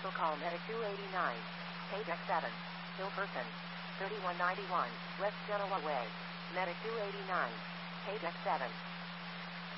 Also call Medic 289. Page X7. Hillperson. 3191. West Genoa Way. Medic 289. Page X7.